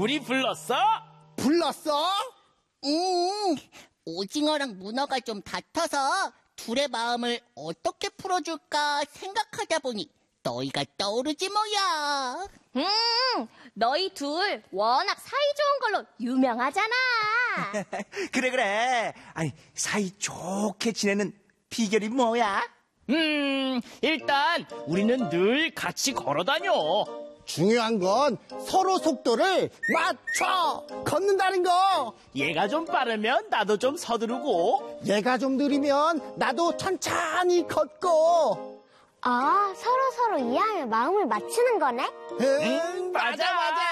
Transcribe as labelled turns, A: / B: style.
A: 우리 불렀어?
B: 불렀어?
C: 오징어랑 문어가 좀 다퉈서 둘의 마음을 어떻게 풀어줄까 생각하다 보니 너희가 떠오르지 뭐야.
D: 너희 둘 워낙 사이좋은 걸로 유명하잖아.
E: 그래. 아니, 사이좋게 지내는 비결이 뭐야?
A: 일단 우리는 늘 같이 걸어다녀.
B: 중요한 건 서로 속도를 맞춰 걷는다는 거.
A: 얘가 좀 빠르면 나도 좀 서두르고.
B: 얘가 좀 느리면 나도 천천히 걷고.
F: 서로 이해하며 마음을 맞추는 거네?
A: 맞아.